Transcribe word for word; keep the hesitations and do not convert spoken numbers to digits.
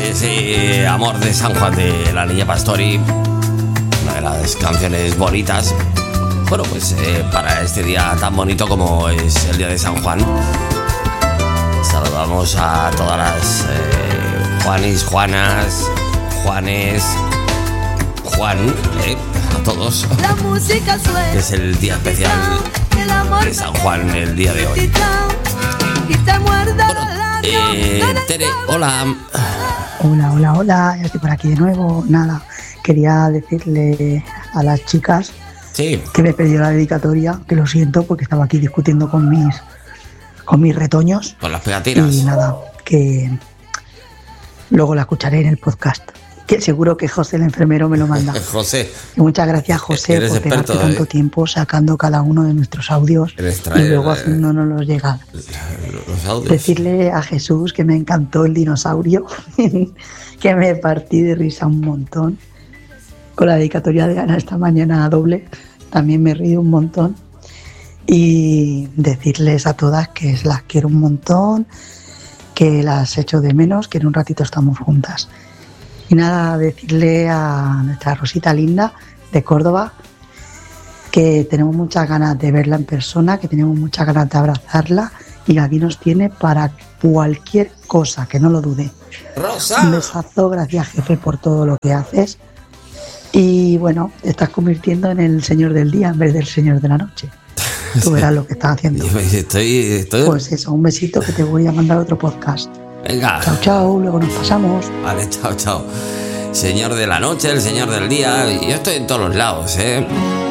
Ese Amor de San Juan de la Niña Pastori, una de las canciones bonitas. Bueno, pues eh, para este día tan bonito como es el día de San Juan, saludamos a todas las eh, Juanis, Juanas, Juanes, Juan, eh, a todos. La música suena, es el día especial de San Juan el día de hoy. Bueno, eh, Tere, hola. Hola, hola, hola, ya estoy por aquí de nuevo. Nada, quería decirle a las chicas sí. que me he perdido la dedicatoria, que lo siento porque estaba aquí discutiendo con mis con mis retoños. Con las pegatinas. Y nada, que luego la escucharé en el podcast. Que seguro que José el enfermero me lo manda. José. Y muchas gracias, José, Eres por pegarte experto, tanto ¿eh? tiempo sacando cada uno de nuestros audios y luego haciéndonos los llegar. Los audios. Decirle a Jesús que me encantó el dinosaurio, que me partí de risa un montón. Con la dedicatoria de Ana esta mañana doble, también me he reído un montón. Y decirles a todas que las quiero un montón, que las echo de menos, que en un ratito estamos juntas. Y nada, decirle a nuestra Rosita linda de Córdoba que tenemos muchas ganas de verla en persona, que tenemos muchas ganas de abrazarla y que aquí nos tiene para cualquier cosa, que no lo dude. ¡Rosa! Un besazo, gracias jefe por todo lo que haces. Y bueno, te estás convirtiendo en el señor del día en vez del señor de la noche. Tú verás lo que estás haciendo. Estoy, estoy... Pues eso, un besito que te voy a mandar otro podcast. Venga. Chao, chao, luego nos pasamos. Vale, chao, chao. Señor de la noche, el señor del día. Yo estoy en todos los lados, ¿eh?